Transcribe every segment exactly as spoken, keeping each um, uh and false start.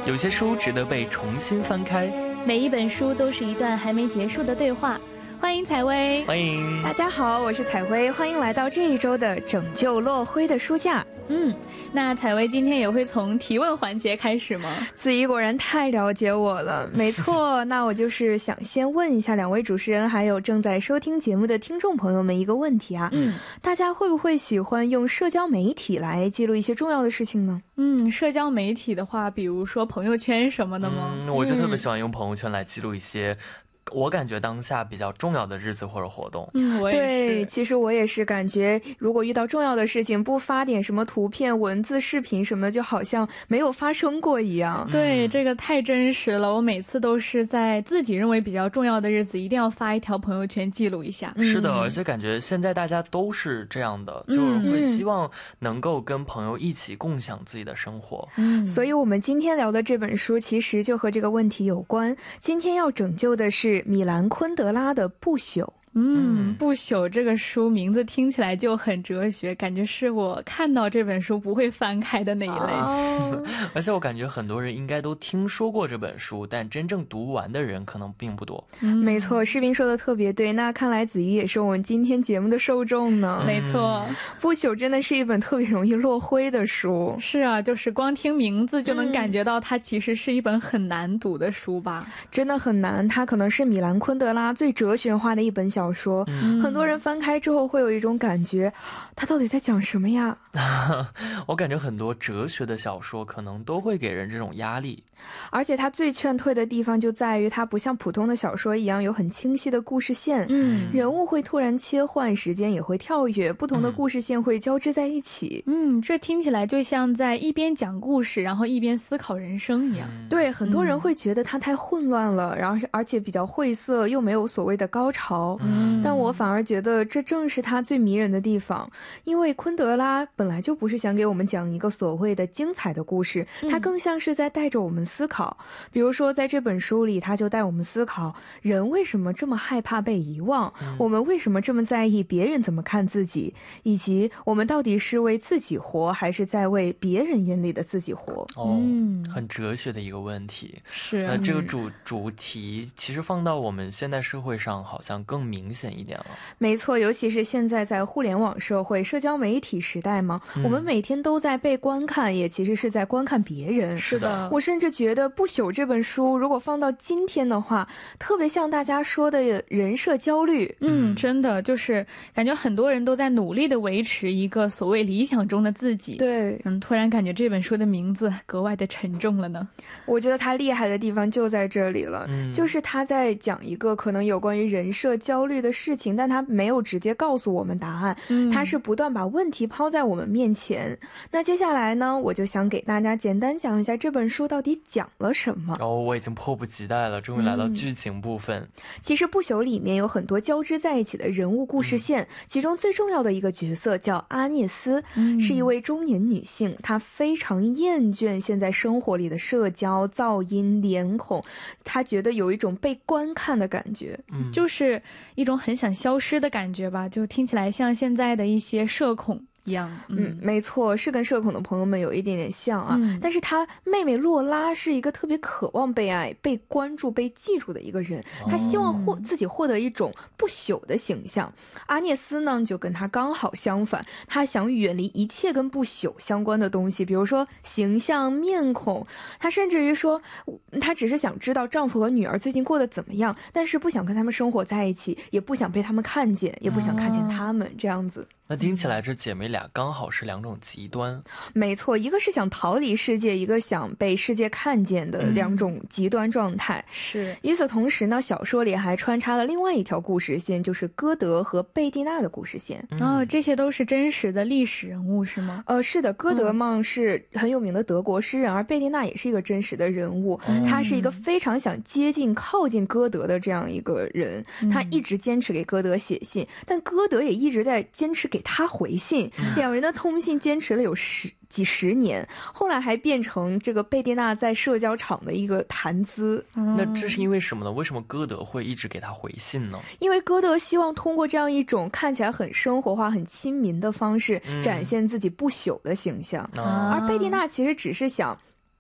有些书值得被重新翻开， 每一本书都是一段还没结束的对话。欢迎采薇， 欢迎大家好，我是采薇，欢迎来到这一周的拯救落灰的书架。 嗯，那采薇今天也会从提问环节开始吗？ 子怡果然太了解我了。没错，那我就是想先问一下两位主持人还有正在收听节目的听众朋友们一个问题啊，嗯，大家会不会喜欢用社交媒体来记录一些重要的事情呢？ 嗯，社交媒体的话，比如说朋友圈什么的吗？ 嗯，我就特别喜欢用朋友圈来记录一些我感觉当下比较重要的日子或者活动。 嗯，我也是。 对，其实我也是感觉如果遇到重要的事情不发点什么图片文字视频什么的，就好像没有发生过一样。 对，这个太真实了，我每次都是在自己认为比较重要的日子一定要发一条朋友圈记录一下。 是的，而且感觉现在大家都是这样的，就是会希望能够跟朋友一起共享自己的生活。 嗯，所以我们今天聊的这本书其实就和这个问题有关。今天要拯救的是米兰昆德拉的《不朽》。 嗯，不朽这个书名字听起来就很哲学，感觉是我看到这本书不会翻开的那一类。 哦、 而且我感觉很多人应该都听说过这本书，但真正读完的人可能并不多。 嗯、没错，士兵说的特别对，那看来子怡也是我们今天节目的受众呢。 没错， 不朽真的是一本特别容易落灰的书。 是啊，就是光听名字就能感觉到它其实是一本很难读的书吧。 嗯、真的很难，它可能是米兰昆德拉最哲学化的一本小说。小说、嗯、很多人翻开之后会有一种感觉，他到底在讲什么呀？ 我感觉很多哲学的小说可能都会给人这种压力， 而且它最劝退的地方就在于它不像普通的小说一样有很清晰的故事线，嗯，人物会突然切换，时间也会跳跃，不同的故事线会交织在一起。 嗯，这听起来就像在一边讲故事然后一边思考人生一样。 嗯、对，很多人会觉得它太混乱了，然后而且比较晦涩，又没有所谓的高潮。嗯，但我反而觉得这正是他最迷人的地方，因为昆德拉本来就不是想给我们讲一个所谓的精彩的故事，他更像是在带着我们思考。比如说在这本书里，他就带我们思考人为什么这么害怕被遗忘、嗯、我们为什么这么在意别人怎么看自己，以及我们到底是为自己活还是在为别人眼里的自己活。 哦，很哲学的一个问题。 是， 那这个主主题其实放到我们现代社会上好像更明显一点了。 没错，尤其是现在在互联网社会社交媒体时代嘛、嗯、我们每天都在被观看，也其实是在观看别人。 是的， 我甚至觉得《不朽》这本书如果放到今天的话，特别像大家说的人设焦虑。 嗯，真的就是感觉很多人都在努力的维持一个所谓理想中的自己。 对， 嗯，突然感觉这本书的名字格外的沉重了呢。 我觉得他厉害的地方就在这里了、嗯、就是他在讲一个可能有关于人设焦虑的事情，但他没有直接告诉我们答案、嗯、他是不断把问题抛在我们面前。那接下来呢，我就想给大家简单讲一下这本书到底讲了什么。 哦，我已经迫不及待了，终于来到剧情部分、嗯、 其实不朽里面有很多交织在一起的人物故事线、嗯、其中最重要的一个角色叫阿涅斯、嗯、是一位中年女性，她非常厌倦现在生活里的社交噪音脸孔，她觉得有一种被观看的感觉、 嗯、就是一种很想消失的感觉吧，就听起来像现在的一些社恐一样。 嗯, 嗯，没错，是跟社恐的朋友们有一点点像啊、嗯、但是他妹妹洛拉是一个特别渴望被爱被关注被记住的一个人，他希望获、哦、自己获得一种不朽的形象。阿涅斯呢就跟他刚好相反，他想远离一切跟不朽相关的东西，比如说形象面孔，他甚至于说他只是想知道丈夫和女儿最近过得怎么样，但是不想跟他们生活在一起，也不想被他们看见，也不想看见他们、哦、这样子。 那听起来这姐妹俩刚好是两种极端。 没错，一个是想逃离世界，一个想被世界看见的两种极端状态、嗯、 是。 与此同时呢，小说里还穿插了另外一条故事线，就是歌德和贝蒂娜的故事线、 嗯、哦，这些都是真实的历史人物是吗？ 呃，是的，歌德嘛是很有名的德国诗人、嗯、而贝蒂娜也是一个真实的人物、嗯、他是一个非常想接近靠近歌德的这样一个人、嗯、他一直坚持给歌德写信，但歌德也一直在坚持给他回信、嗯、两人的通信坚持了有十几十年，后来还变成这个贝蒂娜在社交场的一个谈资。 那这是因为什么呢？为什么歌德会一直给他回信呢？ 因为歌德希望通过这样一种看起来很生活化很亲民的方式展现自己不朽的形象、嗯、而贝蒂娜其实只是想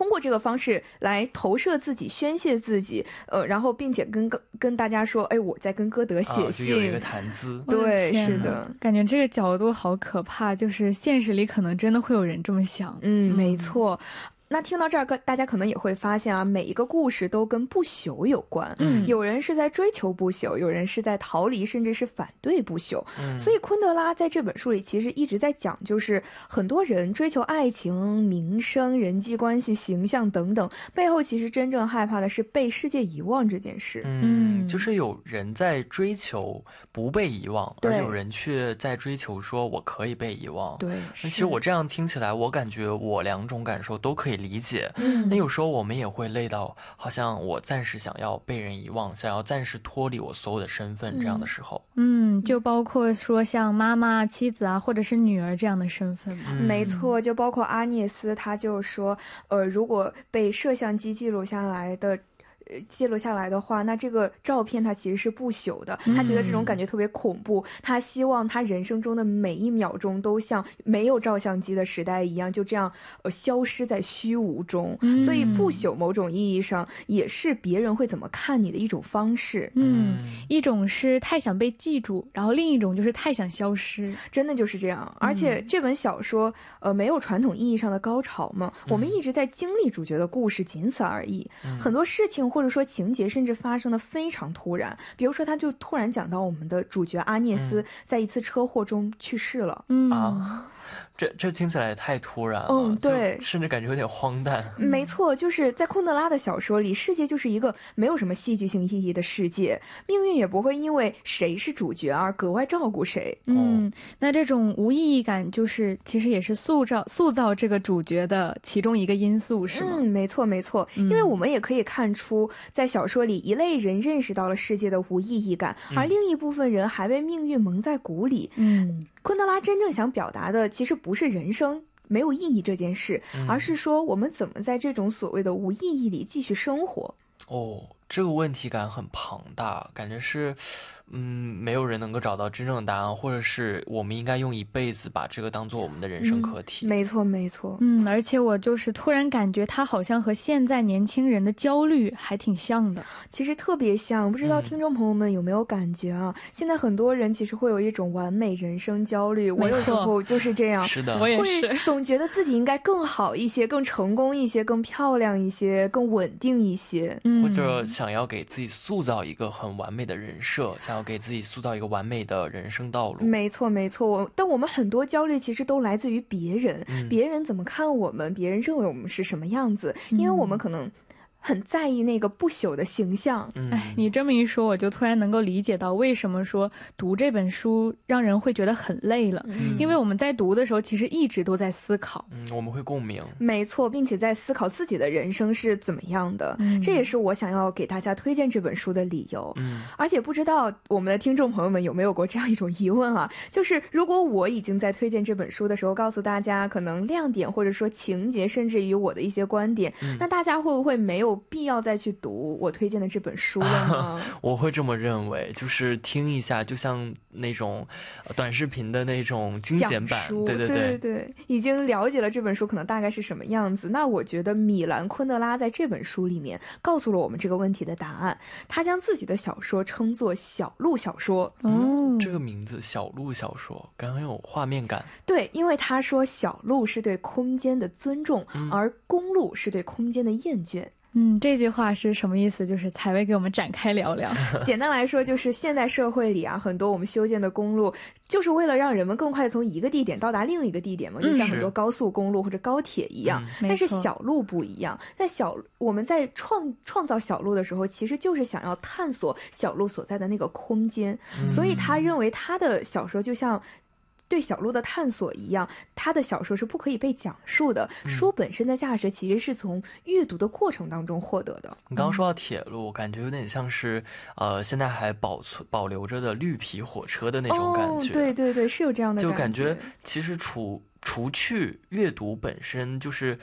通过这个方式来投射自己、宣泄自己，呃，然后并且跟跟大家说，哎，我在跟歌德写信， 啊、就有一个谈资。 对，是的， 感觉这个角度好可怕，就是现实里可能真的会有人这么想。 嗯，没错。那听到这儿，大家可能也会发现啊，每一个故事都跟不朽有关。嗯，有人是在追求不朽，有人是在逃离，甚至是反对不朽。嗯，所以昆德拉在这本书里其实一直在讲，就是很多人追求爱情、名声、人际关系、形象等等，背后其实真正害怕的是被世界遗忘这件事。 嗯，就是有人在追求不被遗忘，而有人却在追求说我可以被遗忘。 对， 那其实我这样听起来，我感觉我两种感受都可以理解。嗯，那有时候我们也会累到好像我暂时想要被人遗忘，想要暂时脱离我所有的身份这样的时候。 嗯，就包括说像妈妈、妻子啊，或者是女儿这样的身份嘛。 嗯，没错，就包括阿涅斯，他就说呃，如果被摄像机记录下来的记录下来的话，那这个照片它其实是不朽的。他觉得这种感觉特别恐怖，他希望他人生中的每一秒钟都像没有照相机的时代一样，就这样呃消失在虚无中。所以不朽某种意义上也是别人会怎么看你的一种方式。 嗯，一种是太想被记住，然后另一种就是太想消失， 真的就是这样。而且这本小说呃没有传统意义上的高潮嘛，我们一直在经历主角的故事，仅此而已。很多事情或者说情节甚至发生的非常突然，比如说他就突然讲到我们的主角阿涅斯在一次车祸中去世了。 嗯啊，这这听起来也太突然了。 嗯，对， 甚至感觉有点荒诞。 没错，就是在昆德拉的小说里，世界就是一个没有什么戏剧性意义的世界，命运也不会因为谁是主角而格外照顾谁。 嗯，那这种无意义感就是其实也是塑造塑造这个主角的其中一个因素，是吗？ 嗯，没错没错，因为我们也可以看出，在小说里一类人认识到了世界的无意义感，而另一部分人还被命运蒙在鼓里。 嗯， 昆德拉真正想表达的其实不是人生没有意义这件事，而是说我们怎么在这种所谓的无意义里继续生活。 哦，这个问题感很庞大，感觉是嗯，没有人能够找到真正的答案，或者是我们应该用一辈子把这个当做我们的人生课题。 嗯，没错没错。 嗯，而且我就是突然感觉他好像和现在年轻人的焦虑还挺像的， 其实特别像。不知道听众朋友们有没有感觉啊？嗯，现在很多人其实会有一种完美人生焦虑，我有时候就是这样。 是的， 我也是， 会总觉得自己应该更好一些，更成功一些，更漂亮一些，更稳定一些。 嗯，或者想要给自己塑造一个很完美的人设，想要给自己塑造一个完美的人生道路。 没错没错，但我们很多焦虑其实都来自于别人，嗯，别人怎么看我们，别人认为我们是什么样子，因为我们可能很在意那个不朽的形象。 哎，你这么一说，我就突然能够理解到为什么说读这本书让人会觉得很累了。嗯，因为我们在读的时候其实一直都在思考。 嗯，我们会共鸣。 没错，并且在思考自己的人生是怎么样的。嗯，这也是我想要给大家推荐这本书的理由。嗯，而且不知道我们的听众朋友们有没有过这样一种疑问啊，就是如果我已经在推荐这本书的时候告诉大家可能亮点或者说情节，甚至于我的一些观点，嗯，那大家会不会没有必要再去读我推荐的这本书了呢？ 我会这么认为，就是听一下，就像那种短视频的那种精简版，对对对对对，已经了解了这本书可能大概是什么样子。那我觉得米兰昆德拉在这本书里面告诉了我们这个问题的答案。他将自己的小说称作小路小说。 嗯，这个名字小路小说感觉很有画面感。 对，因为他说小路是对空间的尊重，嗯，而公路是对空间的厌倦。 嗯，这句话是什么意思？就是采薇给我们展开聊聊。 简单来说，就是现代社会里啊，很多我们修建的公路，就是为了让人们更快从一个地点到达另一个地点嘛，就像很多高速公路或者高铁一样。嗯，但是小路不一样，在小我们在创创造小路的时候，其实就是想要探索小路所在的那个空间。嗯，所以他认为他的小说就像对小路的探索一样，他的小说是不可以被讲述的。嗯，书本身的价值其实是从阅读的过程当中获得的。 你刚刚说到铁路，嗯，感觉有点像是呃，现在还保存保留着的绿皮火车的那种感觉。 哦，对对对，是有这样的感觉。 就感觉其实除除去阅读本身就是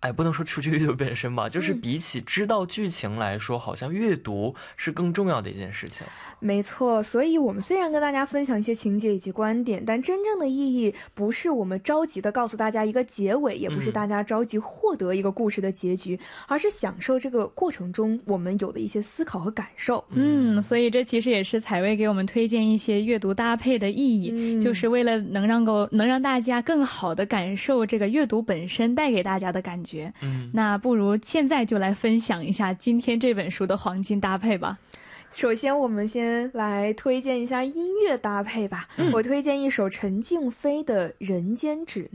哎，不能说除去阅读本身吧，就是比起知道剧情来说，好像阅读是更重要的一件事情。 没错，所以我们虽然跟大家分享一些情节以及观点，但真正的意义不是我们着急的告诉大家一个结尾，也不是大家着急获得一个故事的结局，嗯、而是享受这个过程中我们有的一些思考和感受。 嗯，所以这其实也是采薇给我们推荐一些阅读搭配的意义，嗯、就是为了能让够能让大家更好的感受这个阅读本身带给大家的感觉。嗯，那不如现在就来分享一下今天这本书的黄金搭配吧。 首先我们先来推荐一下音乐搭配吧、嗯、我推荐一首陈静飞的《人间指